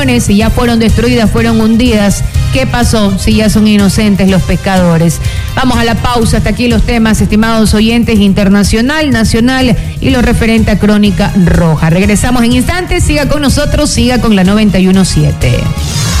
embarcaciones, si ya fueron destruidas, fueron hundidas. ¿Qué pasó si ya son inocentes los pescadores? Vamos a la pausa. Hasta aquí los temas, estimados oyentes, internacional, nacional y lo referente a Crónica Roja. Regresamos en instantes. Siga con nosotros, siga con la 91.7.